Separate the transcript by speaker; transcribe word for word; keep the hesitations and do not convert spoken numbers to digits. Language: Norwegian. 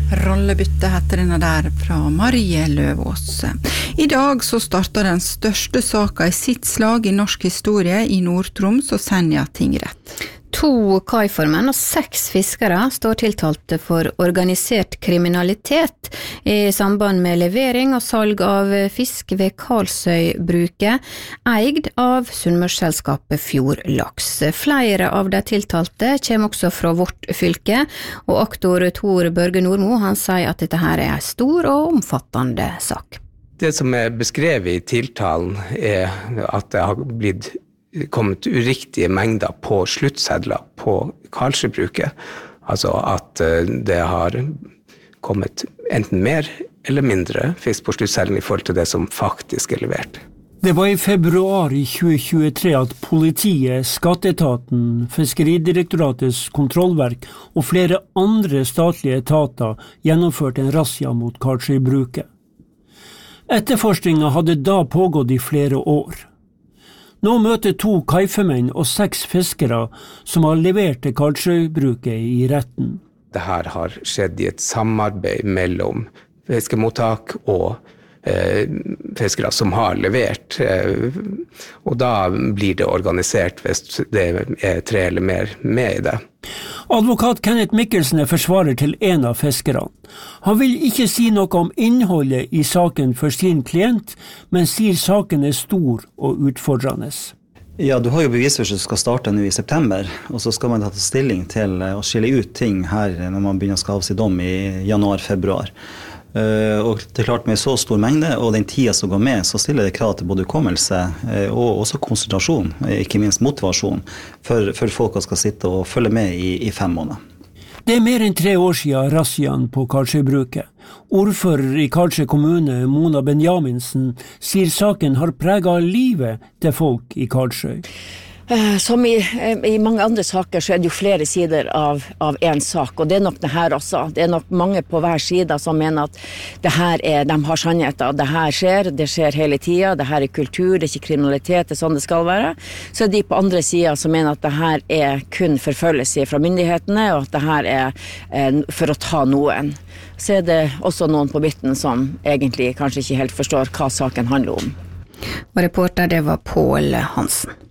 Speaker 1: Rollebytte heter denne der fra Marie Løvås. I dag så starter den største saka i sitt slag i norsk historie i Nord-Troms og Senja tingrett.
Speaker 2: To kaiformenn og seks fiskere står tiltalte for organisert kriminalitet i samband med levering og salg av fisk ved Karlsøybruket, eid av Sunnmørsselskapet Fjordlaks. Flere av de tiltalte kommer også fra vårt fylke, og aktor Tor Børge Nordmo han sier at dette her er en stor og omfattende sak.
Speaker 3: Det som er beskrevet i tiltalen er at det har blitt kommet uriktige mengder på sluttsedler på Karlsøybruket. Altså at det har kommet enten mer eller mindre fisk på sluttsedlen i forhold til det som faktisk er levert.
Speaker 4: Det var i februar i tjue tjuetre at politiet, Skatteetaten, Fiskeridirektoratets kontrollverk og flere andre statlige etater gjennomførte en razzia mot Karlsøybruket. Etterforskningen hadde da pågått i flere år. Nå møter to kaifermenn og seks fiskere som har levert til Karlsøybruket i retten.
Speaker 3: Dette har skjedd i et samarbeid mellom fiskemottak og eh, fiskere som har levert. Eh, og da blir det organisert hvis det er tre eller mer med i det.
Speaker 4: Advokat Kenneth Mikkelsen er forsvarer til en av fiskerne. Han vil ikke si noe om innholdet i saken for sin klient, men sier saken er stor og utfordrende.
Speaker 5: Ja, du har jo bevisførsel som skal starte nå i september, og så skal man ta stilling til å skille ut ting her når man begynner å skal avsi dom i januar-februar. Uh, og det er klart med så stor mengde og den tida som går med, så stiller det krav til både hukommelse uh, og også konsentrasjon, ikke minst motivasjon, for, for folk som skal sitte og følge med i, i fem måneder.
Speaker 4: Det er mer enn tre år siden razziaen på Karlsøybruket. Ordfører i Karlsøy kommune, Mona Benjaminsen, sier saken har preget livet til folk i Karlsøy.
Speaker 6: Som i, i mange andre saker så er det jo flere sider av, av en sak, og det er nok det her også. Det er nok mange på hver side som mener at det her er, de har sannheter, det her skjer, det skjer hele tiden, det her er kultur, det er ikke kriminalitet, det er sånn det skal være. Så er de på andre siden som mener at det her er kun forfølgelse fra myndighetene, og at det her er eh, for å ta noen. Så er det også noen på midten som egentlig kanskje ikke helt forstår hva saken handler om.
Speaker 2: Og reporter det var Pål Hansen.